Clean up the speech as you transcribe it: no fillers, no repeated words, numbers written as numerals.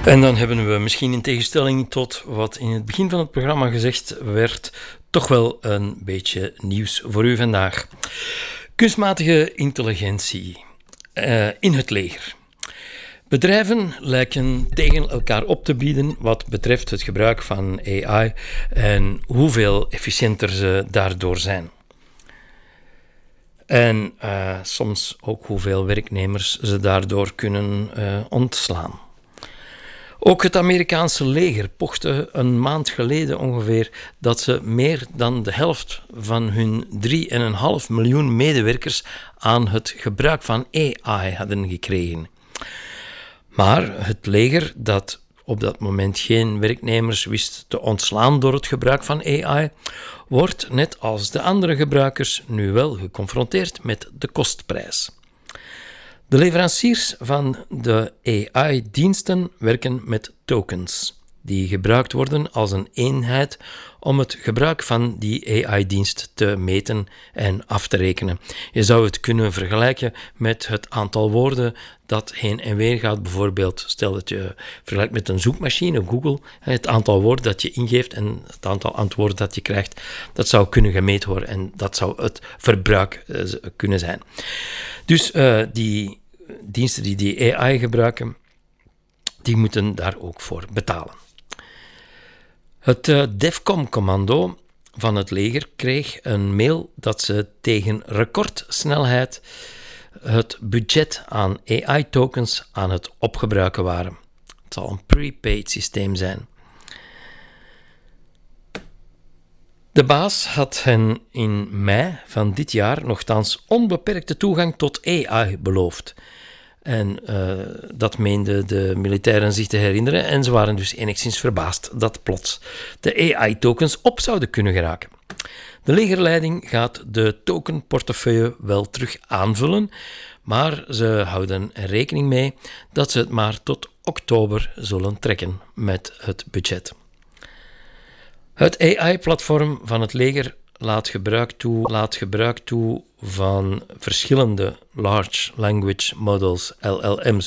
En dan hebben we misschien in tegenstelling tot wat in het begin van het programma gezegd werd, toch wel een beetje nieuws voor u vandaag. Kunstmatige intelligentie in het leger. Bedrijven lijken tegen elkaar op te bieden wat betreft het gebruik van AI en hoeveel efficiënter ze daardoor zijn. En soms ook hoeveel werknemers ze daardoor kunnen ontslaan. Ook het Amerikaanse leger pochte een maand geleden ongeveer dat ze meer dan de helft van hun 3,5 miljoen medewerkers aan het gebruik van AI hadden gekregen. Maar het leger, dat op dat moment geen werknemers wist te ontslaan door het gebruik van AI, wordt net als de andere gebruikers nu wel geconfronteerd met de kostprijs. De leveranciers van de AI-diensten werken met tokens, die gebruikt worden als een eenheid om het gebruik van die AI-dienst te meten en af te rekenen. Je zou het kunnen vergelijken met het aantal woorden dat heen en weer gaat. Bijvoorbeeld, stel dat je vergelijkt met een zoekmachine, Google, het aantal woorden dat je ingeeft en het aantal antwoorden dat je krijgt, dat zou kunnen gemeten worden en dat zou het verbruik kunnen zijn. Dus die diensten die AI gebruiken, die moeten daar ook voor betalen. Het DEFCON-commando van het leger kreeg een mail dat ze tegen recordsnelheid het budget aan AI-tokens aan het opgebruiken waren. Het zal een prepaid systeem zijn. De baas had hen in mei van dit jaar nogthans onbeperkte toegang tot AI beloofd. En dat meenden de militairen zich te herinneren en ze waren dus enigszins verbaasd dat plots de AI-tokens op zouden kunnen geraken. De legerleiding gaat de tokenportefeuille wel terug aanvullen, maar ze houden er rekening mee dat ze het maar tot oktober zullen trekken met het budget. Het AI-platform van het leger laat gebruik toe van verschillende Large Language Models, LLM's,